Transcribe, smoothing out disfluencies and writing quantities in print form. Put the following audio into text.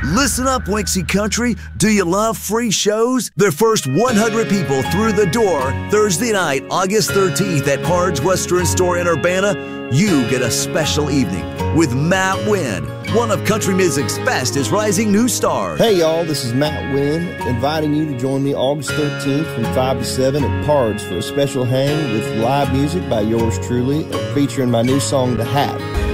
Listen up, Winksy Country. Do you love free shows? Their first 100 people through the door Thursday night, August 13th at Pard's Western Store in Urbana. You get a special evening with Matt Wynn, one of country music's fastest rising new stars. Hey y'all, this is Matt Wynn, inviting you to join me August 13th from 5 to 7 at Pard's for a special hang with live music by yours truly, featuring my new song, The Hat.